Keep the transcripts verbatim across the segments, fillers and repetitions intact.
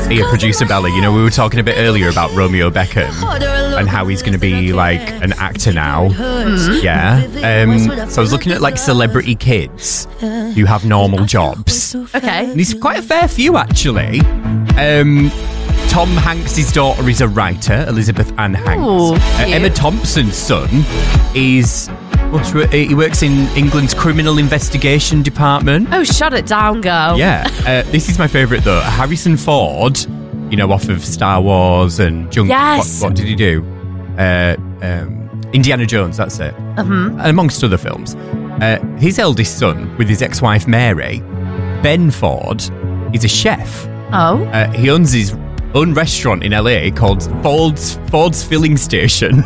Here, producer Bella, you know, we were talking a bit earlier about Romeo Beckham and how he's going to be like an actor now. Mm. Yeah. Um, so I was looking at like celebrity kids who have normal jobs. Okay. And there's quite a fair few, actually. Um, Tom Hanks' daughter is a writer, Elizabeth Ann Hanks. Ooh, uh, Emma Thompson's son is... Well, he works in England's Criminal Investigation Department. Oh, shut it down, girl. Yeah. Uh, this is my favourite, though. Harrison Ford, you know, off of Star Wars and Junk... Yes. What, what did he do? Uh, um, Indiana Jones, that's it. Mm-hmm. Amongst other films. Uh, his eldest son, with his ex-wife Mary, Ben Ford, is a chef. Oh. Uh, he owns his own restaurant in L A called Ford's, Ford's Filling Station.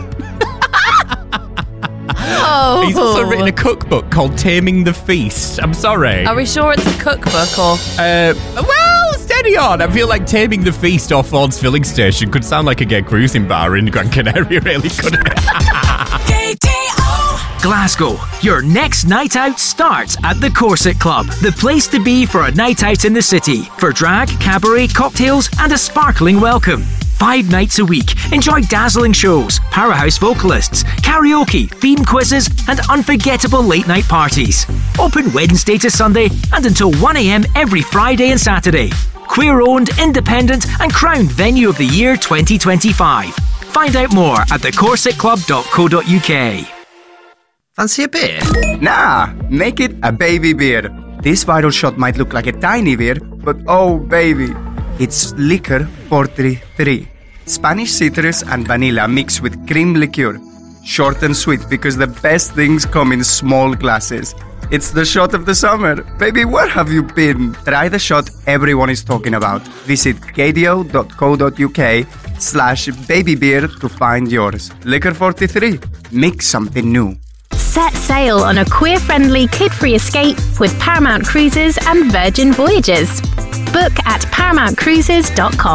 Oh. He's also written a cookbook called Taming the Feast. I'm sorry. Are we sure it's a cookbook or... Uh, well, steady on. I feel like Taming the Feast or Ford's Filling Station could sound like a gay cruising bar in Gran Canaria, really, couldn't it? Glasgow, your next night out starts at the Corset Club, the place to be for a night out in the city, for drag, cabaret, cocktails and a sparkling welcome. Five nights a week, enjoy dazzling shows, powerhouse vocalists, karaoke, theme quizzes and unforgettable late night parties. Open Wednesday to Sunday and until one a.m. every Friday and Saturday. Queer-owned, independent and crowned Venue of the Year twenty twenty-five. Find out more at the corset club dot co dot uk. Fancy a beer? Nah, make it a baby beer. This viral shot might look like a tiny beer, but oh baby, it's Liquor forty-three. Spanish citrus and vanilla mixed with cream liqueur. Short and sweet because the best things come in small glasses. It's the shot of the summer. Baby, where have you been? Try the shot everyone is talking about. Visit gadio dot co dot uk slash babybeer to find yours. Liquor forty-three. Mix something new. Set sail on a queer-friendly, kid-free escape with Paramount Cruises and Virgin Voyages. Book at paramount cruises dot com.